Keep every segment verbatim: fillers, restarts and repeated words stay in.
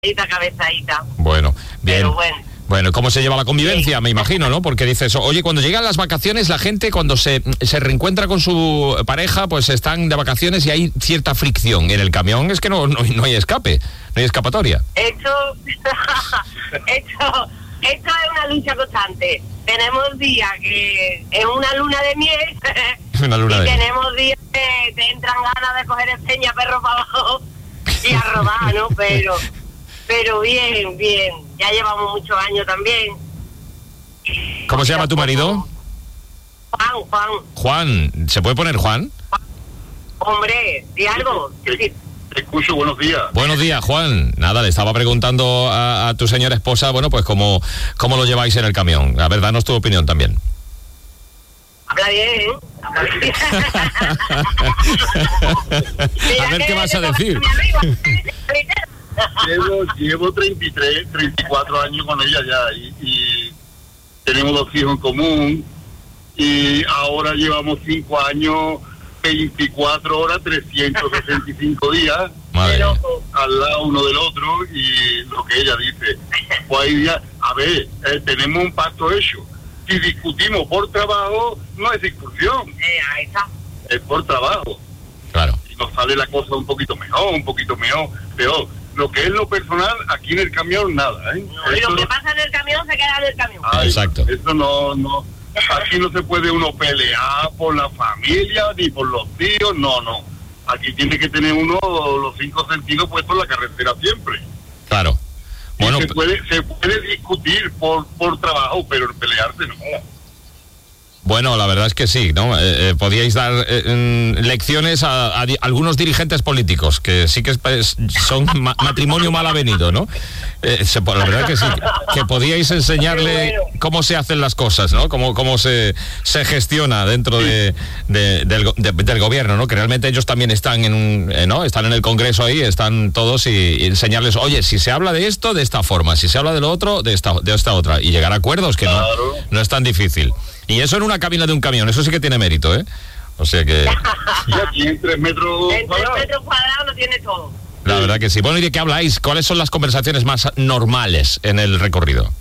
cabezadita. Bueno, bien. Pero bueno. Bueno, ¿cómo se lleva la convivencia? Sí. Me imagino, ¿no? Porque dices, oye, cuando llegan las vacaciones, la gente cuando se, se reencuentra con su pareja, pues están de vacaciones y hay cierta fricción. En el camión es que no, no, no hay escape, no hay escapatoria. Esto, esto, esto es una lucha constante. Tenemos días que es una luna de miel una luna y de tenemos días que te entran ganas de coger el peña perro para abajo y a robar, ¿no? Pero... Pero bien, bien. Ya llevamos muchos años también. ¿Cómo se llama tu marido? Juan, Juan. Juan, ¿se puede poner Juan? Hombre, di algo. Te, te escucho, buenos días. Buenos días, Juan. Nada, le estaba preguntando a, a tu señora esposa, bueno, pues cómo, cómo lo lleváis en el camión. A ver, danos tu opinión también. Habla bien, ¿eh? Habla bien. A ver qué vas a decir. Llevo, llevo treinta y tres, treinta y cuatro años con ella ya y, y tenemos dos hijos en común y ahora llevamos cinco años, veinticuatro horas, trescientos sesenta y cinco días Madre. al lado uno del otro y lo que ella dice. Pues ahí ya, a ver, eh, tenemos un pacto hecho. Si discutimos por trabajo, no es discusión. Eh, ahí está. Es por trabajo. Claro. Y nos sale la cosa un poquito mejor, un poquito mejor, peor. Lo que es lo personal, aquí en el camión, nada, ¿eh? No, y lo que pasa en el camión se queda en el camión. Ay, exacto. Eso no, no. Aquí no se puede uno pelear por la familia ni por los tíos, no, no. Aquí tiene que tener uno los cinco sentidos puestos en la carretera siempre. Claro. Bueno, se puede, se puede discutir por, por trabajo, pero pelearse no. Bueno, la verdad es que sí, ¿no? Eh, eh, podíais dar eh, lecciones a, a, a algunos dirigentes políticos, que sí que es, son ma matrimonio mal avenido, ¿no? Eh, se, la verdad que sí, que podíais enseñarle cómo se hacen las cosas, ¿no? Cómo, cómo se, se gestiona dentro de, de, del, de, del gobierno, ¿no? Que realmente ellos también están en un, eh, ¿no? Están en el Congreso ahí, están todos y, y enseñarles, oye, si se habla de esto, de esta forma, si se habla de lo otro, de esta, de esta otra, y llegar a acuerdos, que no, no es tan difícil. Y eso en una cabina de un camión, eso sí que tiene mérito, ¿eh? O sea que... Y aquí en tres metros en tres metros cuadrados lo tiene todo. La verdad que sí. Bueno, ¿y de qué habláis? ¿Cuáles son las conversaciones más normales en el recorrido?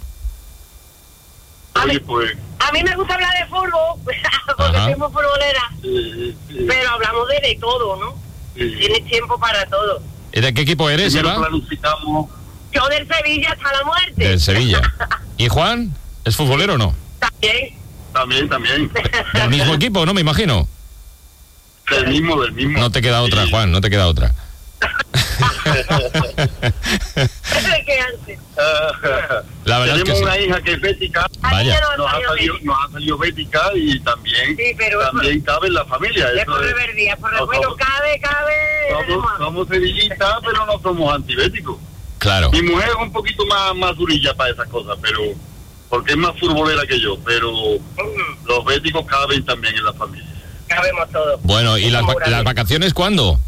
A mí, Oye, pues... a mí me gusta hablar de fútbol, porque soy muy futbolera, Sí, sí. pero hablamos de, de todo, ¿no? Sí. Tienes tiempo para todo. ¿Y de qué equipo eres, Primero Eva? planificamos... Yo del Sevilla hasta la muerte. Del Sevilla. ¿Y Juan? ¿Es futbolero o no? También. También, también. ¿Del mismo equipo, no? Me imagino. Del mismo, del mismo. No te queda otra, Sí. Juan, no te queda otra. ¿Qué antes? La verdad es Tenemos que sí. una hija que es bética. Vaya. A mí ya no Nos me ha salió salido, bien. nos ha salido bética y también, Sí, pero es también cabe en la familia. Es Eso por es- reverdía, por no bueno, somos- cabe, cabe. Somos, tenemos. somos sevillistas, pero no somos antibéticos. Claro. Mi mujer es un poquito más, más durilla para esas cosas, pero porque es más futbolera que yo, pero Mm, los béticos caben también en la familia. cabemos todos. Bueno, ¿y las, va- las vacaciones cuándo?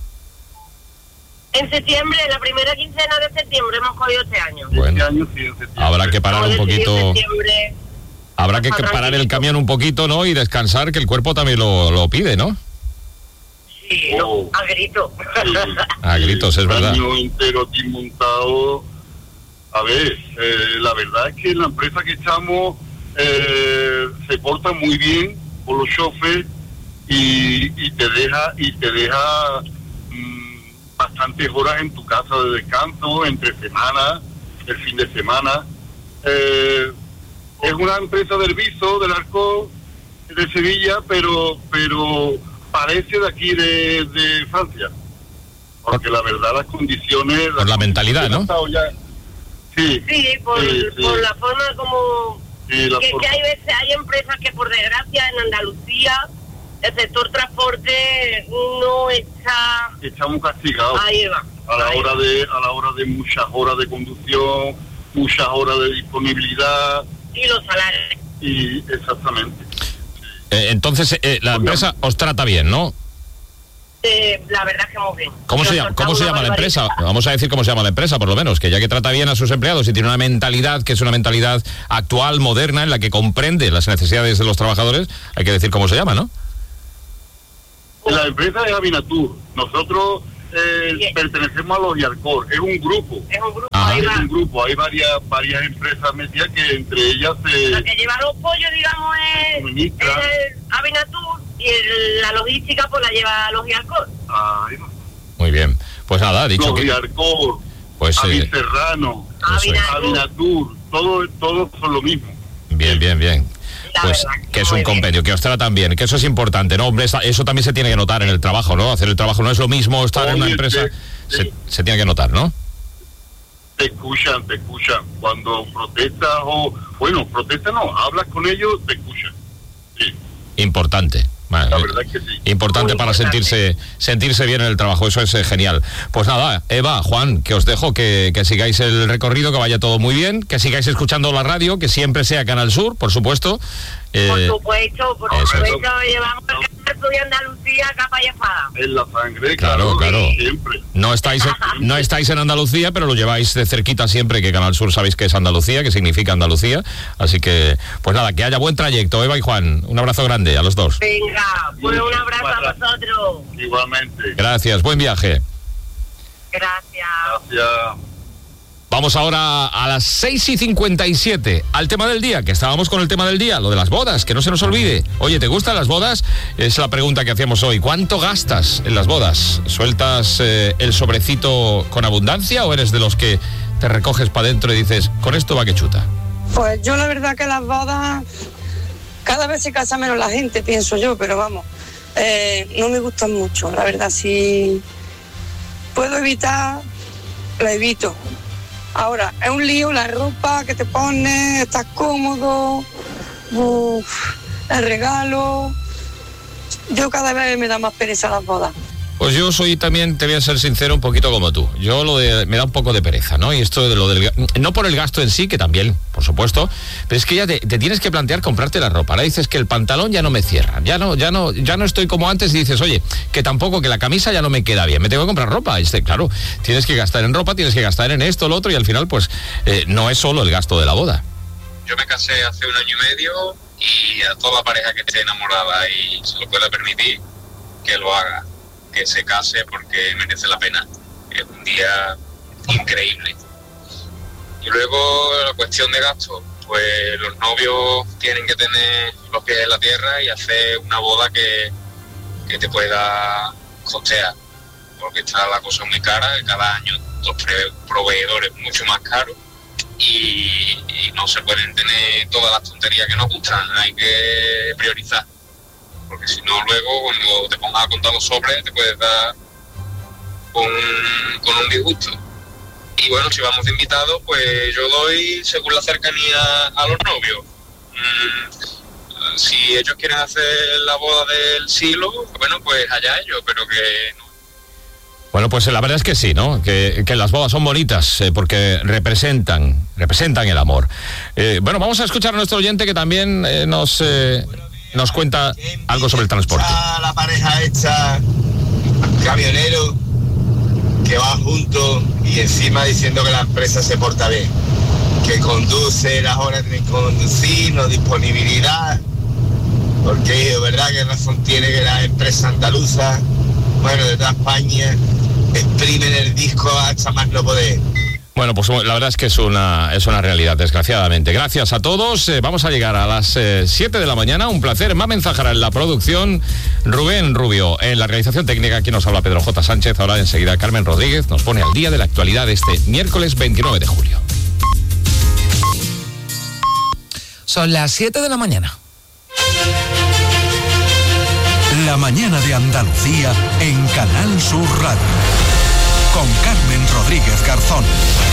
En septiembre, la primera quincena de septiembre hemos cogido este año. Bueno. Este año sí, en septiembre. Habrá que parar un Hemos decidido poquito... en septiembre. Habrá que parar el camión un poquito, ¿no? Y descansar, que el cuerpo también lo, lo pide, ¿no? Sí, no, Oh. a grito. Sí. A gritos, es Un verdad. año entero aquí montado. A ver, eh, la verdad es que la empresa que estamos eh, se porta muy bien con los choferes y, y te deja y te deja mm, bastantes horas en tu casa de descanso, entre semanas, el fin de semana. Eh, es una empresa del Viso, del Arco de Sevilla, pero pero parece de aquí de, de Francia. Porque la verdad las condiciones... Por la mentalidad, ¿no? Ya, sí, Sí, por, Sí, sí. por la forma como... sí, la que, forma- que hay veces, hay empresas que por desgracia en Andalucía el sector transporte no está... estamos castigados Ahí va. a la ahí hora va. de a la hora de muchas horas de conducción, muchas horas de disponibilidad Y los salarios. y exactamente. Eh, entonces, eh, la empresa os trata bien, ¿no? Eh, la verdad es que muy bien. ¿Cómo se Nos llama, trata cómo se una llama la barbaridad. empresa? Vamos a decir cómo se llama la empresa, por lo menos, que ya que trata bien a sus empleados y tiene una mentalidad que es una mentalidad actual, moderna, en la que comprende las necesidades de los trabajadores, hay que decir cómo se llama, ¿no? La empresa es Avinatur. Nosotros eh, Bien. pertenecemos a los Yalcor, es un grupo. Es un grupo, Ajá. ahí Es va. un grupo, hay varias varias empresas metidas que entre ellas La se que lleva los pollos, digamos, es, Suministra. es Avinatur y el- la logística pues la lleva los Yalcor. ay, no, Muy bien. Pues nada, ha dicho los que... Yalcor, Pues eh, Aviserrano, eso es. Avinatur, todo, todo son lo mismo. Bien, bien, bien. La Pues verdad, que es un muy bien. compendio, que os tratan bien, que eso es importante, ¿no? Hombre, esa- eso también se tiene que notar en el trabajo, ¿no? Hacer el trabajo no es lo mismo estar en una Oye, empresa, sí, se, sí. se tiene que notar, ¿no? Te escuchan, te escuchan. Cuando protestas o, bueno, protestas no, hablas con ellos, te escuchan. Sí, Importante. Vale, la eh, verdad es que sí. Importante Muy para importante. sentirse sentirse bien en el trabajo, eso es eh, genial. Pues nada, Eva, Juan, que os dejo, que, que sigáis el recorrido, que vaya todo muy bien, que sigáis escuchando la radio, que siempre sea Canal Sur, por supuesto. Eh, Por supuesto, por eso es. supuesto, llevamos el Canal Sur de Andalucía capa y espada. En la sangre, Claro, claro, claro. siempre. no estáis en, no estáis en Andalucía, pero lo lleváis de cerquita siempre, que Canal Sur sabéis que es Andalucía, que significa Andalucía. Así que, pues nada, que haya buen trayecto, Eva y Juan. Un abrazo grande a los dos. Venga, pues un abrazo a vosotros. Igualmente. Gracias, buen viaje. Gracias. Gracias. Vamos ahora a las seis y cincuenta y siete, al tema del día, que estábamos con el tema del día, lo de las bodas, que no se nos olvide. Oye, ¿te gustan las bodas? Es la pregunta que hacíamos hoy. ¿Cuánto gastas en las bodas? ¿Sueltas eh, el sobrecito con abundancia o eres de los que te recoges para adentro y dices, con esto va que chuta? Pues yo la verdad que las bodas, cada vez se casa menos la gente, pienso yo, pero vamos, eh, no me gustan mucho, la verdad, si puedo evitar, la evito. Ahora, es un lío la ropa que te pones, estás cómodo, uf, el regalo, yo cada vez me da más pereza las bodas. Pues yo soy también, te voy a ser sincero, un poquito como tú. Yo lo de, me da un poco de pereza, ¿no? Y esto de lo del... No por el gasto en sí, que también, por supuesto, pero es que ya te, te tienes que plantear comprarte la ropa. Ahora dices que el pantalón ya no me cierra, ya no, ya no, ya no estoy como antes y dices, oye, que tampoco, que la camisa ya no me queda bien, me tengo que comprar ropa. Y este, claro, tienes que gastar en ropa, tienes que gastar en esto, lo otro, y al final, pues, eh, no es solo el gasto de la boda. Yo me casé hace un año y medio y a toda pareja que esté enamorada y se lo pueda permitir, que lo haga, que se case porque merece la pena. Es un día increíble. Y luego la cuestión de gasto, pues los novios tienen que tener los pies en la tierra y hacer una boda que, que te pueda costear, porque está la cosa muy cara, cada año los pre- proveedores mucho más caros. Y, y no se pueden tener todas las tonterías que nos gustan, hay que priorizar, porque si no luego cuando te pongas a contar los sobres te puedes dar con, con un disgusto. Y bueno, si vamos de invitados, pues yo doy según la cercanía a los novios. Mm, si ellos quieren hacer la boda del siglo, bueno, pues allá ellos, pero que no. Bueno, pues la verdad es que sí, ¿no? Que, que las bodas son bonitas eh, porque representan, representan el amor. Eh, bueno, vamos a escuchar a nuestro oyente que también eh, nos, eh, nos cuenta algo sobre el transporte. La pareja esta, camionero, que va juntos y encima diciendo que la empresa se porta bien, que conduce las horas de conducir, no disponibilidad, porque es verdad que razón tiene que la empresa andaluza, bueno, de toda España, exprimen el disco hasta más no poder. Bueno, pues la verdad es que es una, es una realidad, desgraciadamente. Gracias a todos. Eh, vamos a llegar a las eh, siete de la mañana. Un placer. Mamen Zahara en la producción. Rubén Rubio en la realización técnica. Aquí nos habla Pedro J. Sánchez. Ahora enseguida Carmen Rodríguez nos pone al día de la actualidad de este miércoles veintinueve de julio. Son las siete de la mañana. La mañana de Andalucía en Canal Sur Radio. Con Carmen Rodríguez Garzón.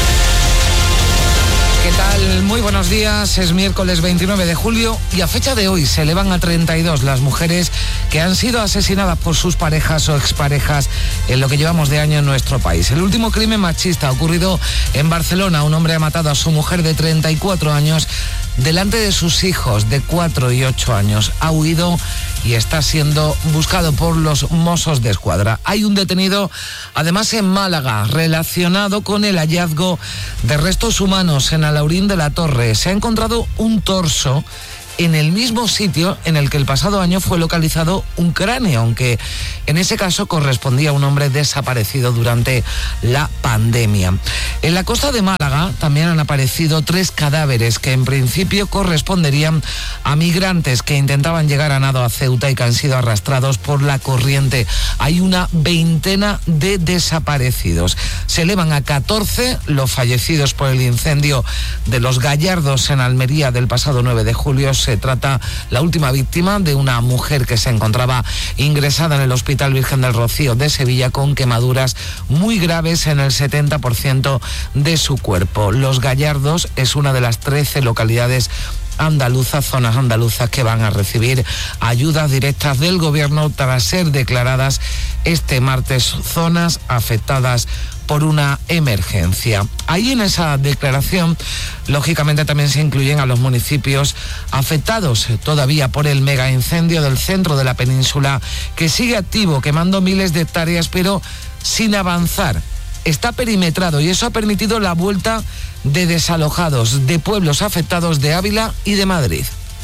¿Qué tal? Muy buenos días. Es miércoles veintinueve de julio y a fecha de hoy se elevan a treinta y dos las mujeres que han sido asesinadas por sus parejas o exparejas en lo que llevamos de año en nuestro país. El último crimen machista ha ocurrido en Barcelona. Un hombre ha matado a su mujer de treinta y cuatro años delante de sus hijos de cuatro y ocho años. Ha huido y está siendo buscado por los Mossos de Escuadra. Hay un detenido, además en Málaga, relacionado con el hallazgo de restos humanos en Alhaurín de la Torre. Se ha encontrado un torso en el mismo sitio en el que el pasado año fue localizado un cráneo, aunque en ese caso correspondía a un hombre desaparecido durante la pandemia. En la costa de Málaga también han aparecido tres cadáveres que en principio corresponderían a migrantes que intentaban llegar a nado a Ceuta y que han sido arrastrados por la corriente. Hay una veintena de desaparecidos. Se elevan a catorce los fallecidos por el incendio de Los Gallardos en Almería del pasado nueve de julio. Se trata la última víctima de una mujer que se encontraba ingresada en el Hospital Virgen del Rocío de Sevilla con quemaduras muy graves en el setenta por ciento de su cuerpo. Los Gallardos es una de las trece localidades andaluzas, zonas andaluzas que van a recibir ayudas directas del gobierno tras ser declaradas este martes zonas afectadas por una emergencia. Ahí en esa declaración, lógicamente también se incluyen a los municipios afectados todavía por el mega incendio del centro de la península, que sigue activo, quemando miles de hectáreas, pero sin avanzar. Está perimetrado y eso ha permitido la vuelta de desalojados de pueblos afectados de Ávila y de Madrid.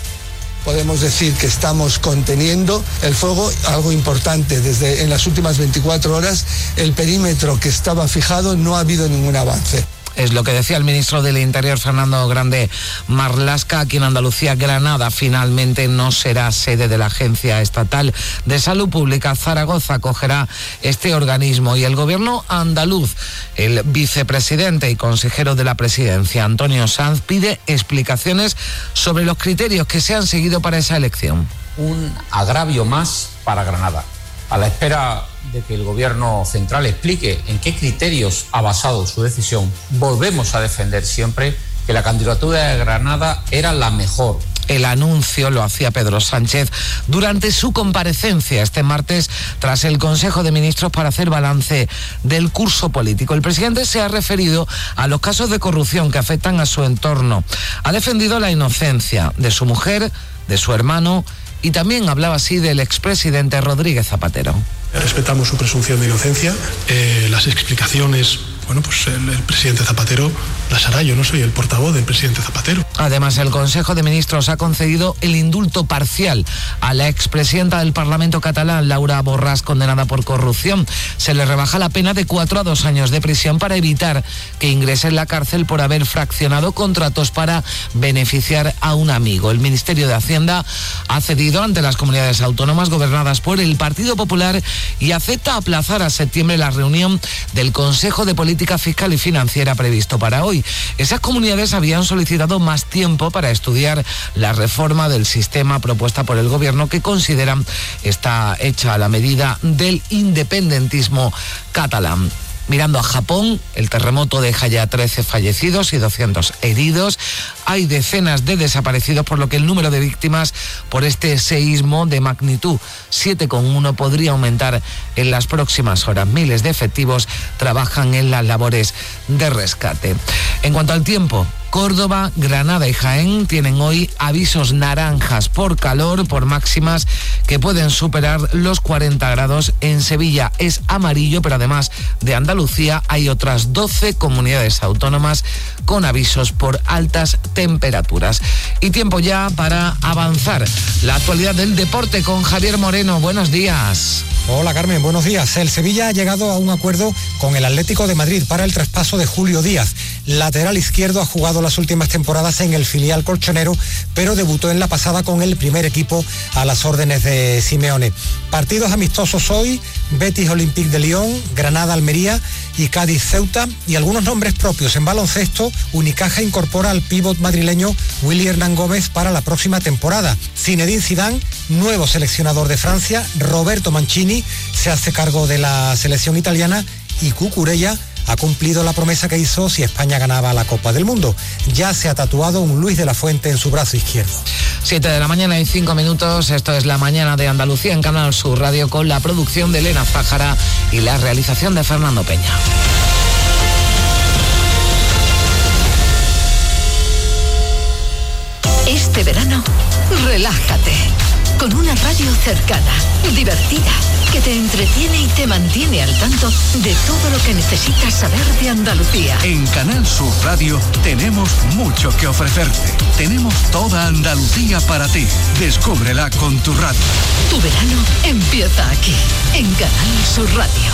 Podemos decir que estamos conteniendo el fuego, algo importante, desde en las últimas veinticuatro horas el perímetro que estaba fijado no ha habido ningún avance. Es lo que decía el ministro del Interior, Fernando Grande Marlaska. Aquí en Andalucía, Granada finalmente no será sede de la Agencia Estatal de Salud Pública. Zaragoza acogerá este organismo y el gobierno andaluz, el vicepresidente y consejero de la presidencia, Antonio Sanz, pide explicaciones sobre los criterios que se han seguido para esa elección. Un agravio más para Granada. A la espera de que el gobierno central explique en qué criterios ha basado su decisión, volvemos a defender siempre que la candidatura de Granada era la mejor. El anuncio lo hacía Pedro Sánchez durante su comparecencia este martes tras el Consejo de Ministros para hacer balance del curso político. El presidente se ha referido a los casos de corrupción que afectan a su entorno. Ha defendido la inocencia de su mujer, de su hermano, y también hablaba así del expresidente Rodríguez Zapatero. Respetamos su presunción de inocencia. Eh, las explicaciones, bueno, pues el, el presidente Zapatero las hará. Yo no soy el portavoz del presidente Zapatero. Además, el Consejo de Ministros ha concedido el indulto parcial a la expresidenta del Parlamento catalán, Laura Borràs, condenada por corrupción. Se le rebaja la pena de cuatro a dos años de prisión para evitar que ingrese en la cárcel por haber fraccionado contratos para beneficiar a un amigo. El Ministerio de Hacienda ha cedido ante las comunidades autónomas gobernadas por el Partido Popular y acepta aplazar a septiembre la reunión del Consejo de Política Fiscal y Financiera previsto para hoy. Esas comunidades habían solicitado más tiempo para estudiar la reforma del sistema propuesta por el gobierno, que consideran está hecha a la medida del independentismo catalán. Mirando a Japón, el terremoto deja ya trece fallecidos y doscientos heridos. Hay decenas de desaparecidos, por lo que el número de víctimas por este seísmo de magnitud siete coma uno podría aumentar en las próximas horas. Miles de efectivos trabajan en las labores de rescate. En cuanto al tiempo, Córdoba, Granada y Jaén tienen hoy avisos naranjas por calor, por máximas que pueden superar los cuarenta grados. En Sevilla es amarillo, pero además de Andalucía hay otras doce comunidades autónomas con avisos por altas temperaturas. Y tiempo ya para avanzar. La actualidad del deporte con Javier Moreno. Buenos días. Hola Carmen, buenos días. El Sevilla ha llegado a un acuerdo con el Atlético de Madrid para el traspaso de Julio Díaz. Lateral izquierdo, ha jugado las últimas temporadas en el filial colchonero, pero debutó en la pasada con el primer equipo a las órdenes de Simeone. Partidos amistosos hoy: Betis Olympique de Lyon, Granada Almería y Cádiz Ceuta, y algunos nombres propios. En baloncesto, Unicaja incorpora al pívot madrileño Willy Hernán Gómez para la próxima temporada. Zinedine Zidane, nuevo seleccionador de Francia. Roberto Mancini se hace cargo de la selección italiana y Cucurella ha cumplido la promesa que hizo si España ganaba la Copa del Mundo. Ya se ha tatuado un Luis de la Fuente en su brazo izquierdo. Siete de la mañana y cinco minutos. Esto es La Mañana de Andalucía en Canal Sur Radio, con la producción de Elena Zájara y la realización de Fernando Peña. Este verano, relájate con una radio cercana, divertida, que te entretiene y te mantiene al tanto de todo lo que necesitas saber de Andalucía. En Canal Sur Radio tenemos mucho que ofrecerte. Tenemos toda Andalucía para ti. Descúbrela con tu radio. Tu verano empieza aquí, en Canal Sur Radio.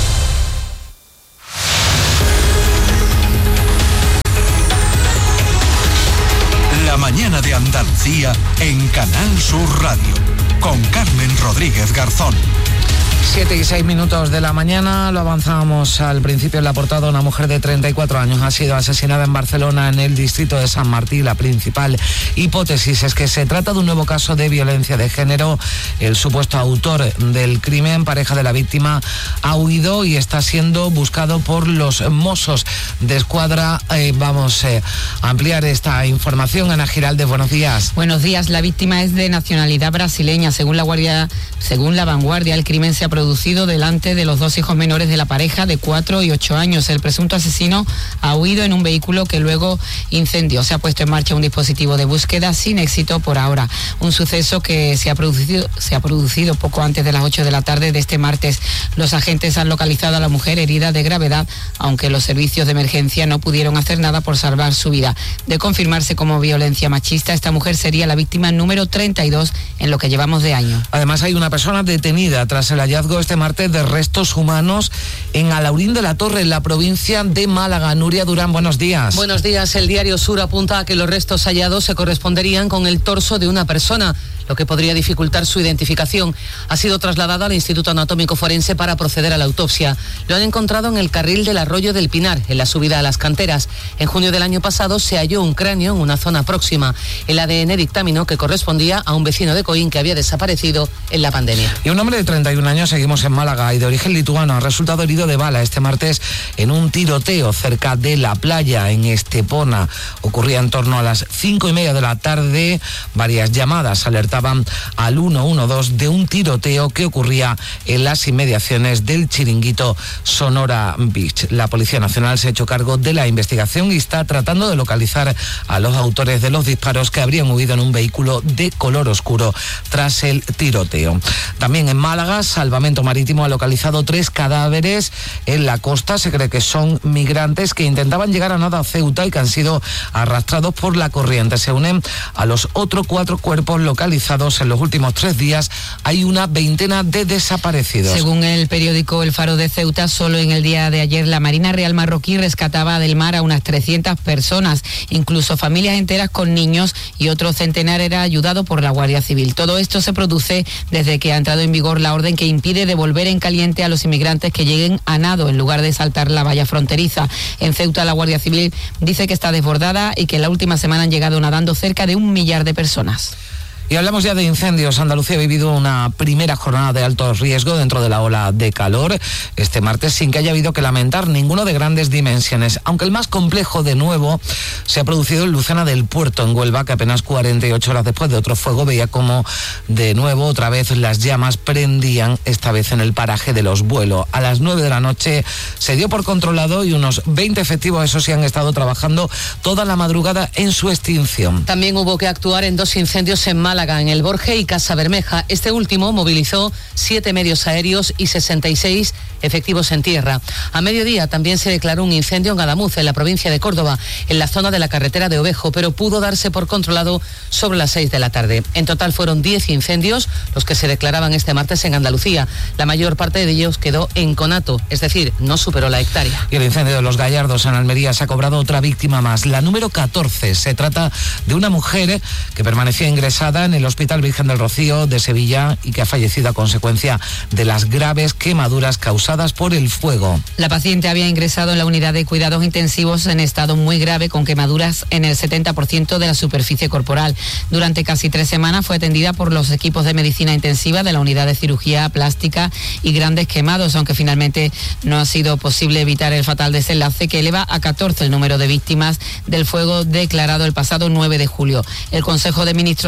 La mañana de Andalucía en Canal Sur Radio, con Carmen Rodríguez Garzón. Siete y seis minutos de la mañana, lo avanzábamos al principio en la portada. Una mujer de treinta y cuatro años ha sido asesinada en Barcelona, en el distrito de San Martí. La principal hipótesis es que se trata de un nuevo caso de violencia de género. El supuesto autor del crimen, pareja de la víctima, ha huido y está siendo buscado por los Mossos de Escuadra. Eh, vamos eh, a ampliar esta información. Ana Giraldez, buenos días. Buenos días. La víctima es de nacionalidad brasileña. Según la guardia, según la Vanguardia, el crimen se ha producido delante de los dos hijos menores de la pareja de cuatro y ocho años. El presunto asesino ha huido en un vehículo que luego incendió. Se ha puesto en marcha un dispositivo de búsqueda sin éxito por ahora. Un suceso que se ha producido, se ha producido poco antes de las ocho de la tarde de este martes. Los agentes han localizado a la mujer herida de gravedad, aunque los servicios de emergencia no pudieron hacer nada por salvar su vida. De confirmarse como violencia machista, esta mujer sería la víctima número treinta y dos en lo que llevamos de año. Además, hay una persona detenida tras el hallazgo este martes de restos humanos en Alaurín de la Torre, en la provincia de Málaga. Nuria Durán, buenos días. Buenos días. El diario Sur apunta a que los restos hallados se corresponderían con el torso de una persona, lo que podría dificultar su identificación. Ha sido trasladado al Instituto Anatómico Forense para proceder a la autopsia. Lo han encontrado en el carril del Arroyo del Pinar, en la subida a las Canteras. En junio del año pasado se halló un cráneo en una zona próxima. El A D N dictaminó que correspondía a un vecino de Coín que había desaparecido en la pandemia. Y un hombre de treinta y un años, seguimos en Málaga, y de origen lituano, ha resultado herido de bala este martes en un tiroteo cerca de la playa en Estepona. Ocurría en torno a las cinco y media de la tarde. Varias llamadas alertaban al uno uno dos de un tiroteo que ocurría en las inmediaciones del chiringuito Sonora Beach. La Policía Nacional se ha hecho cargo de la investigación y está tratando de localizar a los autores de los disparos que habrían huido en un vehículo de color oscuro tras el tiroteo. También en Málaga, Salvamento Marítimo ha localizado tres cadáveres en la costa. Se cree que son migrantes que intentaban llegar a nado a Ceuta y que han sido arrastrados por la corriente. Se unen a los otros cuatro cuerpos localizados en los últimos tres días. Hay una veintena de desaparecidos. Según el periódico El Faro de Ceuta, solo en el día de ayer la Marina Real marroquí rescataba del mar a unas trescientas personas, incluso familias enteras con niños, y otro centenar era ayudado por la Guardia Civil. Todo esto se produce desde que ha entrado en vigor la orden que impide devolver en caliente a los inmigrantes que lleguen a nado en lugar de saltar la valla fronteriza. En Ceuta, la Guardia Civil dice que está desbordada y que en la última semana han llegado nadando cerca de un millar de personas. Y hablamos ya de incendios. Andalucía ha vivido una primera jornada de alto riesgo dentro de la ola de calor este martes, sin que haya habido que lamentar ninguno de grandes dimensiones. Aunque el más complejo, de nuevo, se ha producido en Lucena del Puerto, en Huelva, que apenas cuarenta y ocho horas después de otro fuego veía como de nuevo, otra vez, las llamas prendían, esta vez en el paraje de Los Buelos. A las nueve de la noche se dio por controlado y unos veinte efectivos, eso sí, han estado trabajando toda la madrugada en su extinción. También hubo que actuar en dos incendios en Málaga, en el Borje y Casa Bermeja. Este último movilizó siete medios aéreos y sesenta y seis efectivos en tierra. A mediodía también se declaró un incendio en Adamuz, en la provincia de Córdoba, en la zona de la carretera de Ovejo, pero pudo darse por controlado sobre las seis de la tarde. En total fueron diez incendios los que se declaraban este martes en Andalucía. La mayor parte de ellos quedó en conato, es decir, no superó la hectárea. Y el incendio de Los Gallardos en Almería se ha cobrado otra víctima más, la número catorce. Se trata de una mujer que permanecía ingresada en el Hospital Virgen del Rocío de Sevilla y que ha fallecido a consecuencia de las graves quemaduras causadas por el fuego. La paciente había ingresado en la unidad de cuidados intensivos en estado muy grave, con quemaduras en el setenta por ciento de la superficie corporal. Durante casi tres semanas fue atendida por los equipos de medicina intensiva de la unidad de cirugía plástica y grandes quemados, aunque finalmente no ha sido posible evitar el fatal desenlace que eleva a catorce el número de víctimas del fuego declarado el pasado nueve de julio. El Consejo de Ministros además ha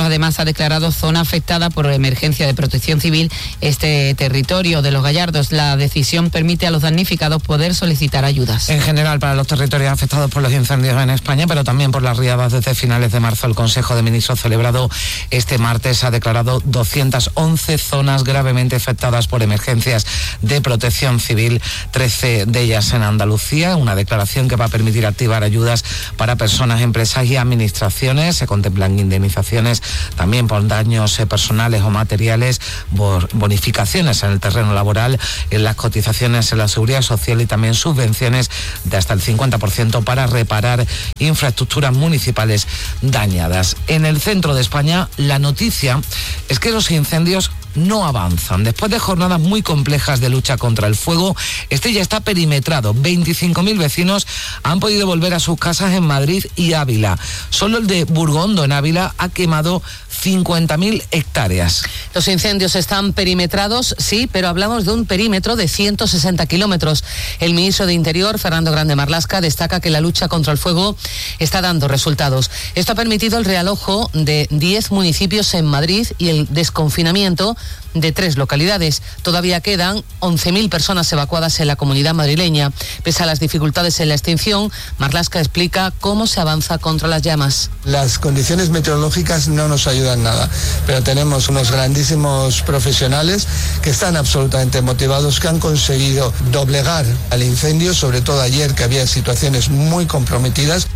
ha declarado zona afectada por emergencia de protección civil este territorio de Los Gallardos. La decisión permite a los damnificados poder solicitar ayudas. En general, para los territorios afectados por los incendios en España, pero también por las riadas desde finales de marzo, el Consejo de Ministros celebrado este martes ha declarado doscientas once zonas gravemente afectadas por emergencias de protección civil, trece de ellas en Andalucía, una declaración que va a permitir activar ayudas para personas, empresas y administraciones. Se contemplan indemnizaciones también por daños personales o materiales, por bonificaciones en el terreno laboral, en las cotizaciones en la seguridad social y también subvenciones de hasta el cincuenta por ciento para reparar infraestructuras municipales dañadas. En el centro de España, la noticia es que los incendios no avanzan. Después de jornadas muy complejas de lucha contra el fuego, este ya está perimetrado. veinticinco mil vecinos han podido volver a sus casas en Madrid y Ávila. Solo el de Burgondo, en Ávila, ha quemado cincuenta mil hectáreas. Los incendios están perimetrados, sí, pero hablamos de un perímetro de ciento sesenta kilómetros. El ministro de Interior, Fernando Grande Marlaska, destaca que la lucha contra el fuego está dando resultados. Esto ha permitido el realojo de diez municipios en Madrid y el desconfinamiento de tres localidades. Todavía quedan once mil personas evacuadas en la comunidad madrileña. Pese a las dificultades en la extinción, Marlaska explica cómo se avanza contra las llamas. Las condiciones meteorológicas no nos ayudan nada, pero tenemos unos grandísimos profesionales que están absolutamente motivados, que han conseguido doblegar al incendio, sobre todo ayer, que había situaciones muy comprometidas.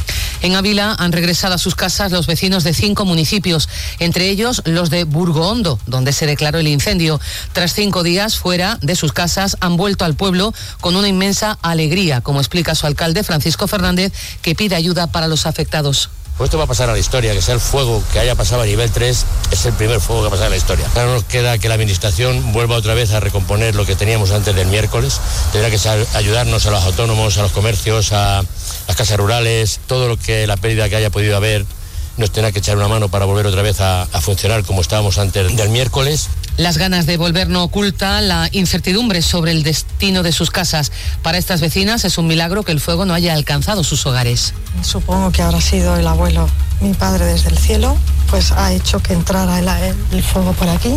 En Ávila han regresado a sus casas los vecinos de cinco municipios, entre ellos los de Burgondo, donde se declaró el incendio. Tras cinco días fuera de sus casas, han vuelto al pueblo con una inmensa alegría, como explica su alcalde, Francisco Fernández, que pide ayuda para los afectados. Pues esto va a pasar a la historia, que sea el fuego que haya pasado a nivel tres, es el primer fuego que ha pasado en la historia. Ahora nos queda que la administración vuelva otra vez a recomponer lo que teníamos antes del miércoles. Tendrá que ayudarnos a los autónomos, a los comercios, a las casas rurales, todo lo que la pérdida que haya podido haber, nos tendrá que echar una mano para volver otra vez a, a funcionar como estábamos antes del miércoles. Las ganas de volver no oculta la incertidumbre sobre el destino de sus casas. Para estas vecinas es un milagro que el fuego no haya alcanzado sus hogares. Supongo que habrá sido el abuelo, mi padre desde el cielo, pues ha hecho que entrara el, el fuego por aquí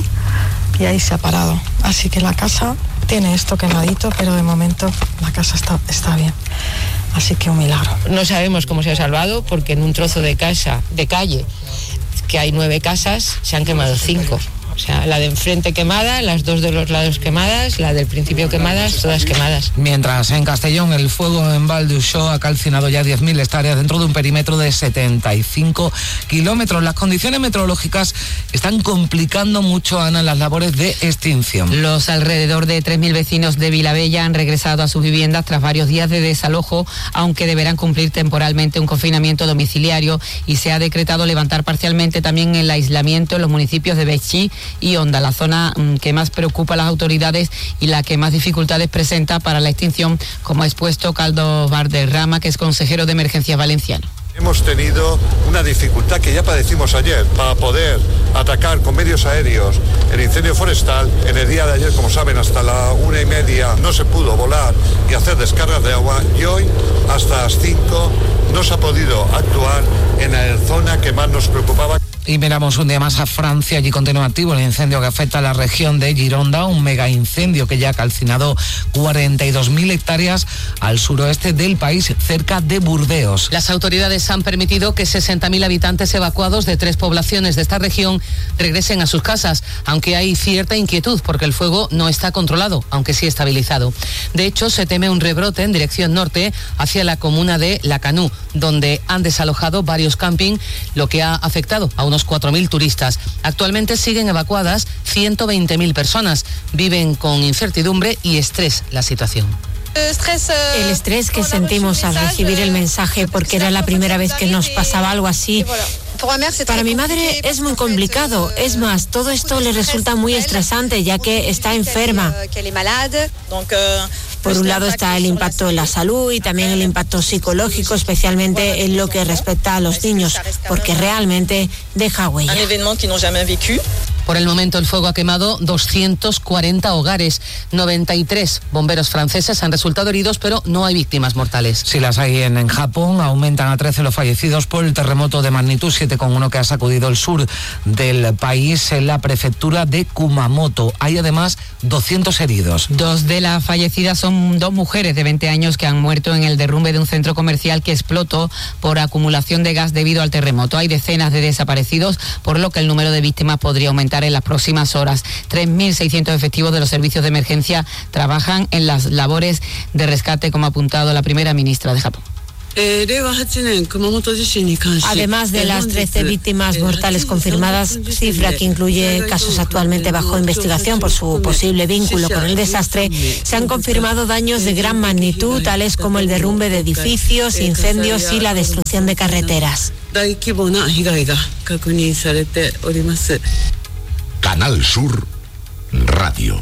y ahí se ha parado. Así que la casa tiene esto quemadito, pero de momento la casa está, está bien. Así que un milagro. No sabemos cómo se ha salvado porque en un trozo de casa, de calle, que hay nueve casas, se han quemado cinco. O sea, la de enfrente quemada, las dos de los lados quemadas, la del principio quemadas, todas quemadas. Mientras en Castellón el fuego en Val d'Uixó ha calcinado ya diez mil hectáreas dentro de un perímetro de setenta y cinco kilómetros. Las condiciones meteorológicas están complicando mucho, Ana, las labores de extinción. Los alrededor de tres mil vecinos de Vilabella han regresado a sus viviendas tras varios días de desalojo, aunque deberán cumplir temporalmente un confinamiento domiciliario, y se ha decretado levantar parcialmente también el aislamiento en los municipios de Betxí y Onda, la zona que más preocupa a las autoridades y la que más dificultades presenta para la extinción, como ha expuesto Caldo Valderrama, que es consejero de Emergencias Valenciano. Hemos tenido una dificultad que ya padecimos ayer para poder atacar con medios aéreos el incendio forestal. En el día de ayer, como saben, hasta la una y media no se pudo volar y hacer descargas de agua, y hoy hasta las cinco no se ha podido actuar en la zona que más nos preocupaba. Y miramos un día más a Francia. Allí continúa activo el incendio que afecta a la región de Gironda, un mega incendio que ya ha calcinado cuarenta y dos mil hectáreas al suroeste del país, cerca de Burdeos. Las autoridades han permitido que sesenta mil habitantes evacuados de tres poblaciones de esta región regresen a sus casas, aunque hay cierta inquietud porque el fuego no está controlado, aunque sí estabilizado. De hecho, se teme un rebrote en dirección norte hacia la comuna de Lacanau, donde han desalojado varios camping, lo que ha afectado a unos cuatro mil turistas. Actualmente siguen evacuadas ciento veinte mil personas. Viven con incertidumbre y estrés la situación. El estrés que sentimos al recibir el mensaje, porque era la primera vez que nos pasaba algo así. Para mi madre es muy complicado. Es más, todo esto le resulta muy estresante, ya que está enferma. Por un lado está el impacto en la salud y también el impacto psicológico, especialmente en lo que respecta a los niños, porque realmente deja huella. Por el momento el fuego ha quemado doscientos cuarenta hogares. noventa y tres bomberos franceses han resultado heridos, pero no hay víctimas mortales. Si las hay en, en Japón, aumentan a trece los fallecidos por el terremoto de magnitud siete coma uno que ha sacudido el sur del país en la prefectura de Kumamoto. Hay además doscientos heridos. Dos de las fallecidas son dos mujeres de veinte años que han muerto en el derrumbe de un centro comercial que explotó por acumulación de gas debido al terremoto. Hay decenas de desaparecidos, por lo que el número de víctimas podría aumentar en las próximas horas. tres mil seiscientos efectivos de los servicios de emergencia trabajan en las labores de rescate, como ha apuntado la primera ministra de Japón. Además de las trece víctimas mortales confirmadas, cifra que incluye casos actualmente bajo investigación por su posible vínculo con el desastre, se han confirmado daños de gran magnitud, tales como el derrumbe de edificios, incendios y la destrucción de carreteras. Canal Sur Radio.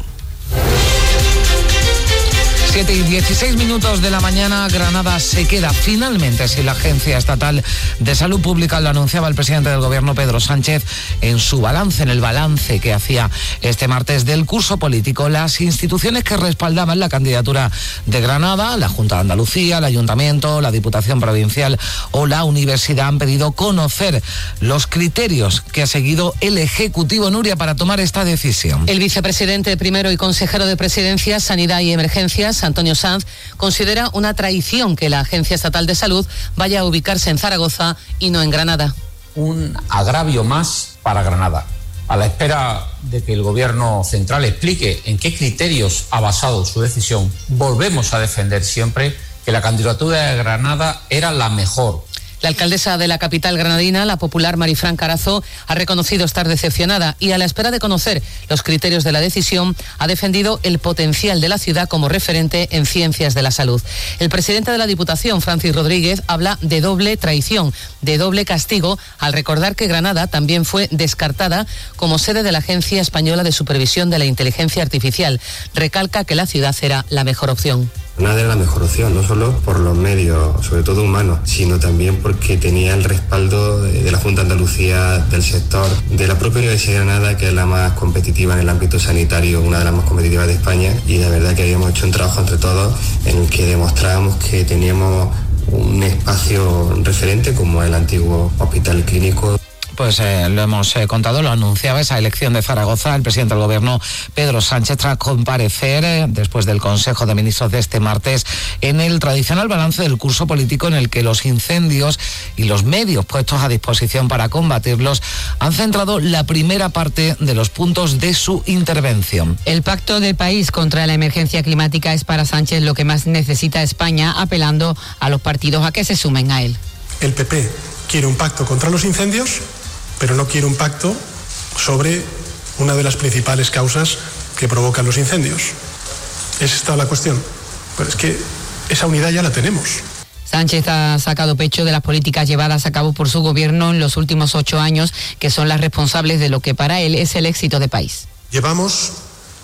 siete y dieciséis minutos de la mañana, Granada se queda finalmente sin la Agencia Estatal de Salud Pública. Lo anunciaba el presidente del Gobierno, Pedro Sánchez, en su balance, en el balance que hacía este martes del curso político. Las instituciones que respaldaban la candidatura de Granada, la Junta de Andalucía, el Ayuntamiento, la Diputación Provincial o la Universidad, han pedido conocer los criterios que ha seguido el Ejecutivo, Nuria, para tomar esta decisión. El vicepresidente primero y consejero de Presidencia, Sanidad y Emergencias, Antonio Sanz, considera una traición que la Agencia Estatal de Salud vaya a ubicarse en Zaragoza y no en Granada. Un agravio más para Granada. A la espera de que el Gobierno central explique en qué criterios ha basado su decisión, volvemos a defender siempre que la candidatura de Granada era la mejor. La alcaldesa de la capital granadina, la popular Marifran Carazo, ha reconocido estar decepcionada y, a la espera de conocer los criterios de la decisión, ha defendido el potencial de la ciudad como referente en ciencias de la salud. El presidente de la Diputación, Francis Rodríguez, habla de doble traición, de doble castigo, al recordar que Granada también fue descartada como sede de la Agencia Española de Supervisión de la Inteligencia Artificial. Recalca que la ciudad era la mejor opción. Granada era la mejor opción, no solo por los medios, sobre todo humanos, sino también porque tenía el respaldo de la Junta de Andalucía, del sector, de la propia Universidad de Granada, que es la más competitiva en el ámbito sanitario, una de las más competitivas de España, y la verdad que habíamos hecho un trabajo entre todos en el que demostrábamos que teníamos un espacio referente como el antiguo hospital clínico. Pues eh, lo hemos eh, contado, lo anunciaba esa elección de Zaragoza el presidente del Gobierno, Pedro Sánchez, tras comparecer eh, después del Consejo de Ministros de este martes en el tradicional balance del curso político, en el que los incendios y los medios puestos a disposición para combatirlos han centrado la primera parte de los puntos de su intervención. El pacto de país contra la emergencia climática es para Sánchez lo que más necesita España, apelando a los partidos a que se sumen a él. El P P quiere un pacto contra los incendios, pero no quiere un pacto sobre una de las principales causas que provocan los incendios. ¿Es esta la cuestión? Pero es que esa unidad ya la tenemos. Sánchez ha sacado pecho de las políticas llevadas a cabo por su gobierno en los últimos ocho años, que son las responsables de lo que para él es el éxito de país. Llevamos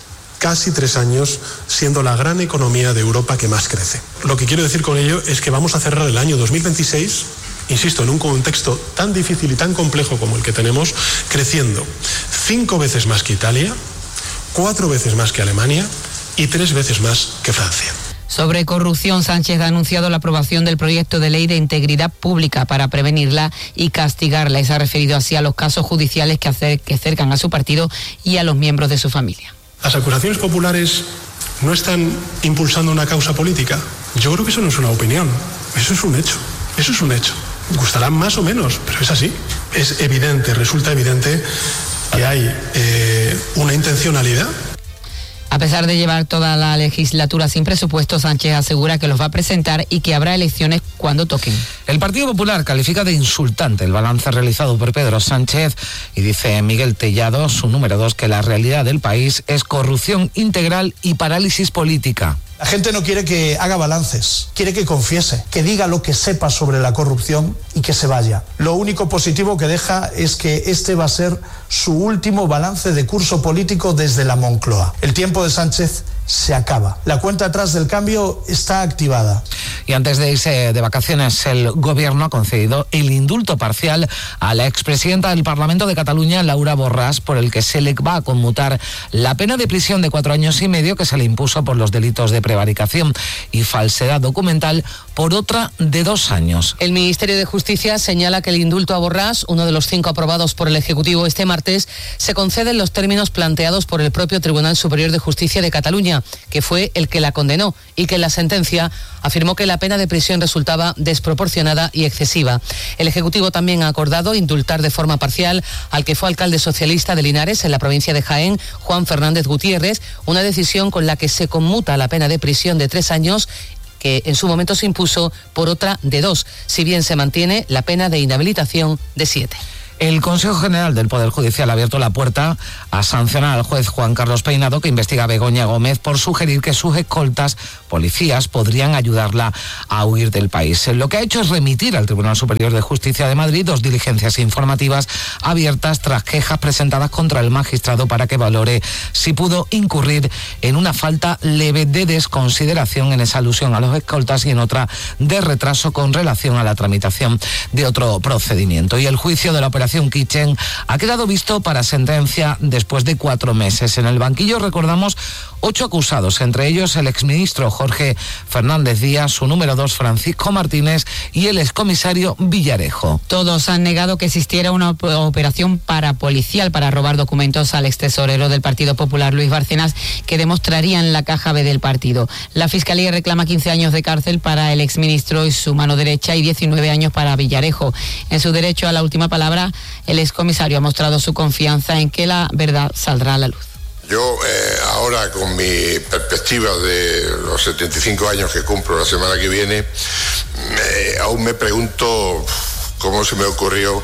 casi tres años siendo la gran economía de Europa que más crece. Lo que quiero decir con ello es que vamos a cerrar el año dos mil veintiséis, insisto, en un contexto tan difícil y tan complejo como el que tenemos, creciendo cinco veces más que Italia, cuatro veces más que Alemania y tres veces más que Francia. Sobre corrupción, Sánchez ha anunciado la aprobación del proyecto de ley de integridad pública para prevenirla y castigarla. Y se ha referido así a los casos judiciales que, acer- que acercan a su partido y a los miembros de su familia. Las acusaciones populares no están impulsando una causa política. Yo creo que eso no es una opinión, eso es un hecho, eso es un hecho. Gustará más o menos, pero es así. Es evidente, resulta evidente que hay eh, una intencionalidad. A pesar de llevar toda la legislatura sin presupuesto, Sánchez asegura que los va a presentar y que habrá elecciones cuando toquen. El Partido Popular califica de insultante el balance realizado por Pedro Sánchez y dice Miguel Tellado, su número dos, que la realidad del país es corrupción integral y parálisis política. La gente no quiere que haga balances, quiere que confiese, que diga lo que sepa sobre la corrupción y que se vaya. Lo único positivo que deja es que este va a ser su último balance de curso político desde la Moncloa. El tiempo de Sánchez se acaba. La cuenta atrás del cambio está activada. Y antes de irse de vacaciones, el Gobierno ha concedido el indulto parcial a la expresidenta del Parlamento de Cataluña, Laura Borràs, por el que se le va a conmutar la pena de prisión de cuatro años y medio que se le impuso por los delitos de prevaricación y falsedad documental por otra de dos años. El Ministerio de Justicia señala que el indulto a Borràs, uno de los cinco aprobados por el Ejecutivo este martes, se concede en los términos planteados por el propio Tribunal Superior de Justicia de Cataluña, que fue el que la condenó y que en la sentencia afirmó que la pena de prisión resultaba desproporcionada y excesiva. El Ejecutivo también ha acordado indultar de forma parcial al que fue alcalde socialista de Linares en la provincia de Jaén, Juan Fernández Gutiérrez, una decisión con la que se conmuta la pena de prisión de tres años que en su momento se impuso por otra de dos, si bien se mantiene la pena de inhabilitación de siete. El Consejo General del Poder Judicial ha abierto la puerta a sancionar al juez Juan Carlos Peinado, que investiga a Begoña Gómez por sugerir que sus escoltas, policías, podrían ayudarla a huir del país. Lo que ha hecho es remitir al Tribunal Superior de Justicia de Madrid dos diligencias informativas abiertas tras quejas presentadas contra el magistrado para que valore si pudo incurrir en una falta leve de desconsideración en esa alusión a los escoltas y en otra de retraso con relación a la tramitación de otro procedimiento. Y el juicio de la operación Kitchen ha quedado visto para sentencia después de cuatro meses. En el banquillo, recordamos, ocho acusados, entre ellos el exministro Jorge Fernández Díaz, su número dos Francisco Martínez y el excomisario Villarejo. Todos han negado que existiera una operación parapolicial para robar documentos al extesorero del Partido Popular, Luis Bárcenas, que demostrarían la caja B del partido. La Fiscalía reclama quince años de cárcel para el exministro y su mano derecha y diecinueve años para Villarejo. En su derecho a la última palabra, el excomisario ha mostrado su confianza en que la verdad saldrá a la luz. Yo eh, ahora, con mi perspectiva de los setenta y cinco años que cumplo la semana que viene, eh, aún me pregunto cómo se me ocurrió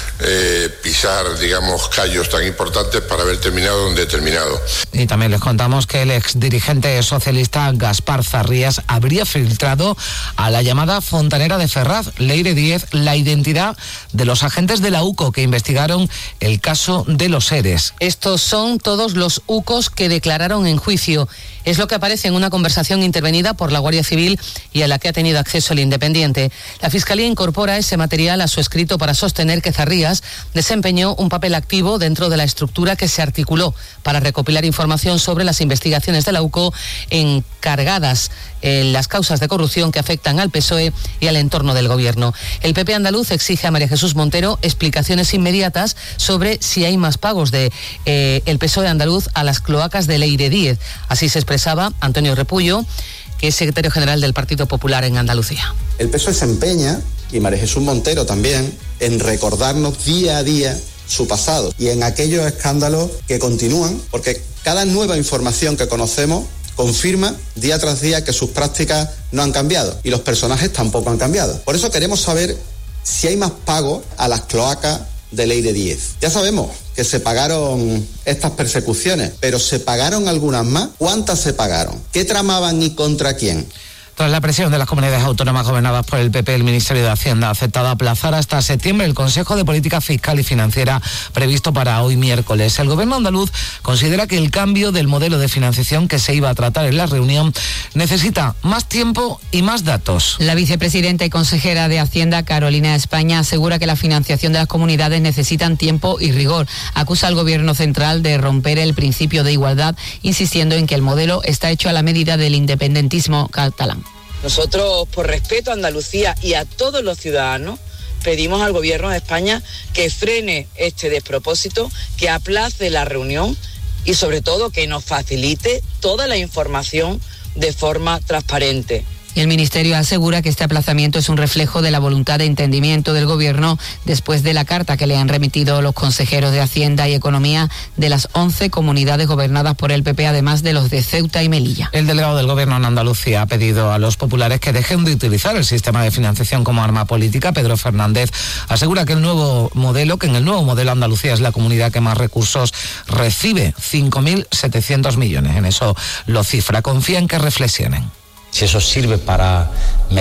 eh, pisar, digamos, callos tan importantes para haber terminado donde he terminado. Y también les contamos que el exdirigente socialista Gaspar Zarrías habría filtrado a la llamada fontanera de Ferraz, Leire Díez, la identidad de los agentes de la UCO que investigaron el caso de los ERES. Estos son todos los UCOs que declararon en juicio. Es lo que aparece en una conversación intervenida por la Guardia Civil y a la que ha tenido acceso el Independiente. La Fiscalía incorpora ese material a su escrito para sostener que Zarrías desempeñó un papel activo dentro de la estructura que se articuló para recopilar información sobre las investigaciones de la UCO encargadas en las causas de corrupción que afectan al P S O E y al entorno del Gobierno. El P P andaluz exige a María Jesús Montero explicaciones inmediatas sobre si hay más pagos de eh, el P S O E andaluz a las cloacas de Leire Díez. Así se expresaba Antonio Repullo, que es secretario general del Partido Popular en Andalucía. El P S O E se empeña, y María Jesús Montero también, en recordarnos día a día su pasado y en aquellos escándalos que continúan, porque cada nueva información que conocemos confirma día tras día que sus prácticas no han cambiado y los personajes tampoco han cambiado. Por eso queremos saber si hay más pagos a las cloacas de Leire Díez. Ya sabemos que se pagaron estas persecuciones, pero ¿se pagaron algunas más? ¿Cuántas se pagaron? ¿Qué tramaban y contra quién? Tras la presión de las comunidades autónomas gobernadas por el P P, el Ministerio de Hacienda ha aceptado aplazar hasta septiembre el Consejo de Política Fiscal y Financiera previsto para hoy miércoles. El Gobierno andaluz considera que el cambio del modelo de financiación que se iba a tratar en la reunión necesita más tiempo y más datos. La vicepresidenta y consejera de Hacienda, Carolina España, asegura que la financiación de las comunidades necesitan tiempo y rigor. Acusa al Gobierno central de romper el principio de igualdad, insistiendo en que el modelo está hecho a la medida del independentismo catalán. Nosotros, por respeto a Andalucía y a todos los ciudadanos, pedimos al Gobierno de España que frene este despropósito, que aplace la reunión y sobre todo que nos facilite toda la información de forma transparente. Y el Ministerio asegura que este aplazamiento es un reflejo de la voluntad de entendimiento del Gobierno después de la carta que le han remitido los consejeros de Hacienda y Economía de las once comunidades gobernadas por el P P, además de los de Ceuta y Melilla. El delegado del Gobierno en Andalucía ha pedido a los populares que dejen de utilizar el sistema de financiación como arma política. Pedro Fernández asegura que el nuevo modelo, que en el nuevo modelo Andalucía es la comunidad que más recursos recibe, cinco mil setecientos millones. En eso lo cifra. Confía en que reflexionen. Si eso sirve para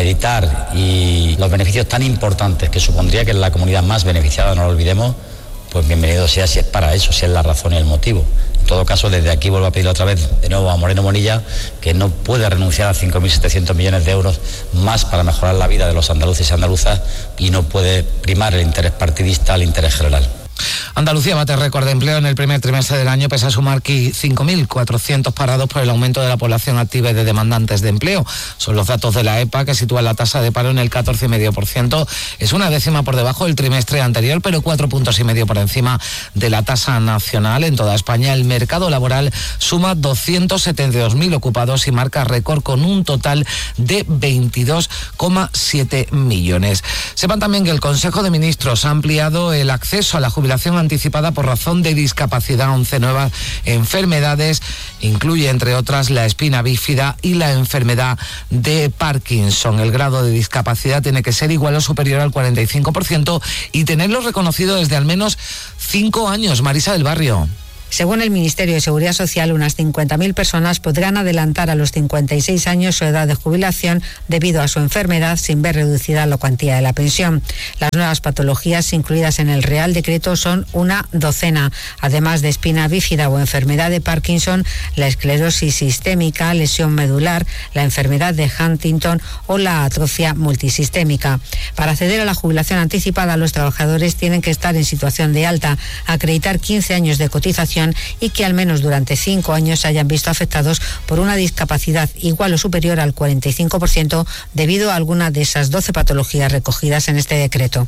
meditar y los beneficios tan importantes que supondría que es la comunidad más beneficiada, no lo olvidemos, pues bienvenido sea si es para eso, si es la razón y el motivo. En todo caso, desde aquí vuelvo a pedir otra vez de nuevo a Moreno Monilla que no puede renunciar a cinco mil setecientos millones de euros más para mejorar la vida de los andaluces y andaluzas y no puede primar el interés partidista al interés general. Andalucía bate récord de empleo en el primer trimestre del año, pese a sumar cinco mil cuatrocientos parados por el aumento de la población activa y de demandantes de empleo. Son los datos de la E P A, que sitúa la tasa de paro en el catorce coma cinco por ciento. Es una décima por debajo del trimestre anterior, pero cuatro puntos y medio por encima de la tasa nacional. En toda España, el mercado laboral suma doscientos setenta y dos mil ocupados y marca récord con un total de veintidós coma siete millones. Sepan también que el Consejo de Ministros ha ampliado el acceso a la jubilación anticipada por razón de discapacidad. once nuevas enfermedades, incluye entre otras la espina bífida y la enfermedad de Parkinson. El grado de discapacidad tiene que ser igual o superior al cuarenta y cinco por ciento y tenerlo reconocido desde al menos cinco años. Marisa del Barrio. Según el Ministerio de Seguridad Social, unas cincuenta mil personas podrán adelantar a los cincuenta y seis años su edad de jubilación debido a su enfermedad sin ver reducida la cuantía de la pensión. Las nuevas patologías incluidas en el Real Decreto son una docena. Además de espina bífida o enfermedad de Parkinson, la esclerosis sistémica, lesión medular, la enfermedad de Huntington o la atrofia multisistémica. Para acceder a la jubilación anticipada, los trabajadores tienen que estar en situación de alta, acreditar quince años de cotización y que al menos durante cinco años se hayan visto afectados por una discapacidad igual o superior al cuarenta y cinco por ciento debido a alguna de esas doce patologías recogidas en este decreto.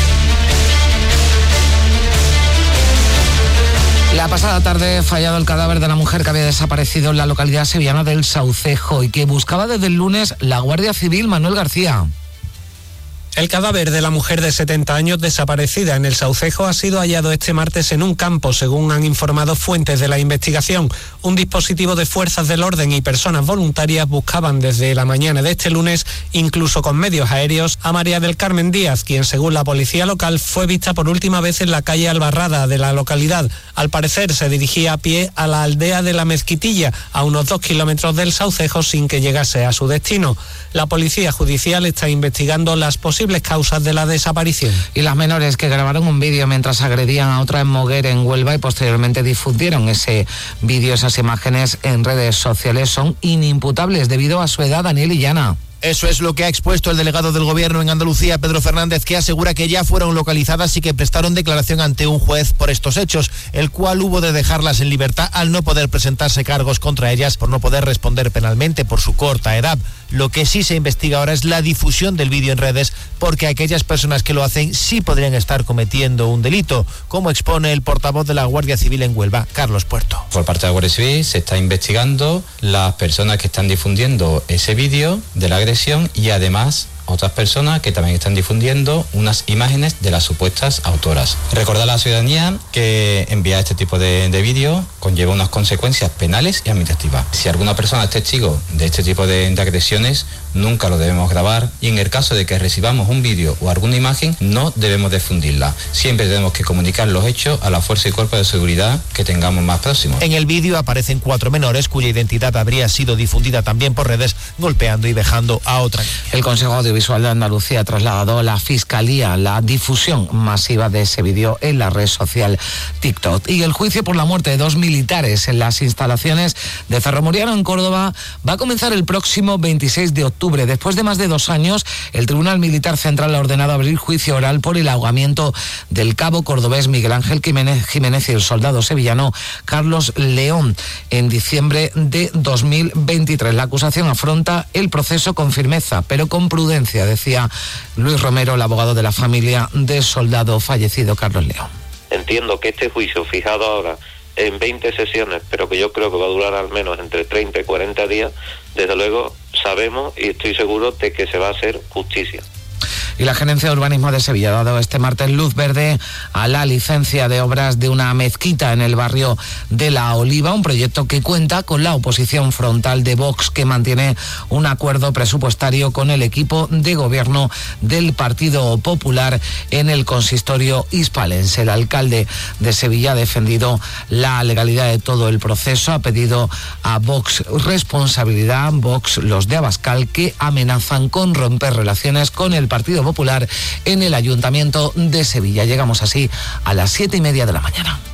La pasada tarde, fallado el cadáver de la mujer que había desaparecido en la localidad sevillana del Saucejo y que buscaba desde el lunes la Guardia Civil. Manuel García. El cadáver de la mujer de setenta años desaparecida en el Saucejo ha sido hallado este martes en un campo, según han informado fuentes de la investigación. Un dispositivo de fuerzas del orden y personas voluntarias buscaban desde la mañana de este lunes, incluso con medios aéreos, a María del Carmen Díaz, quien según la policía local fue vista por última vez en la calle Albarrada de la localidad. Al parecer se dirigía a pie a la aldea de la Mezquitilla, a unos dos kilómetros del Saucejo, sin que llegase a su destino. La policía judicial está investigando las posibilidades causas de la desaparición. Y las menores que grabaron un vídeo mientras agredían a otra en Moguer, en Huelva, y posteriormente difundieron ese vídeo, esas imágenes en redes sociales, son inimputables debido a su edad. Daniel Illana. Eso es lo que ha expuesto el delegado del Gobierno en Andalucía, Pedro Fernández, que asegura que ya fueron localizadas y que prestaron declaración ante un juez por estos hechos, el cual hubo de dejarlas en libertad al no poder presentarse cargos contra ellas por no poder responder penalmente por su corta edad. Lo que sí se investiga ahora es la difusión del vídeo en redes, porque aquellas personas que lo hacen sí podrían estar cometiendo un delito, como expone el portavoz de la Guardia Civil en Huelva, Carlos Puerto. Por parte de la Guardia Civil se está investigando las personas que están difundiendo ese vídeo de la agresión y además otras personas que también están difundiendo unas imágenes de las supuestas autoras. Recordar a la ciudadanía que enviar este tipo de, de vídeo conlleva unas consecuencias penales y administrativas. Si alguna persona es testigo de este tipo de, de agresiones, nunca lo debemos grabar y en el caso de que recibamos un vídeo o alguna imagen, no debemos difundirla. Siempre tenemos que comunicar los hechos a la fuerza y cuerpo de seguridad que tengamos más próximos. En el vídeo aparecen cuatro menores cuya identidad habría sido difundida también por redes, golpeando y vejando a otra. El Consejo Audiovisual de Andalucía ha trasladado a la Fiscalía la difusión masiva de ese vídeo en la red social TikTok. Y el juicio por la muerte de dos militares en las instalaciones de Ferromoriano en Córdoba va a comenzar el próximo veintiséis de octubre. Después de más de dos años, el Tribunal Militar Central ha ordenado abrir juicio oral por el ahogamiento del cabo cordobés Miguel Ángel Jiménez y el soldado sevillano Carlos León en diciembre de dos mil veintitrés. La acusación afronta el proceso con firmeza, pero con prudencia, decía Luis Romero, el abogado de la familia del soldado fallecido Carlos León. Entiendo que este juicio fijado ahora en veinte sesiones, pero que yo creo que va a durar al menos entre treinta y cuarenta días, desde luego sabemos y estoy seguro de que se va a hacer justicia. Y la Gerencia de Urbanismo de Sevilla ha dado este martes luz verde a la licencia de obras de una mezquita en el barrio de La Oliva, un proyecto que cuenta con la oposición frontal de Vox, que mantiene un acuerdo presupuestario con el equipo de gobierno del Partido Popular en el consistorio hispalense. El alcalde de Sevilla ha defendido la legalidad de todo el proceso, ha pedido a Vox responsabilidad, Vox, los de Abascal, que amenazan con romper relaciones con el Partido Partido Popular en el Ayuntamiento de Sevilla. Llegamos así a las siete y media de la mañana.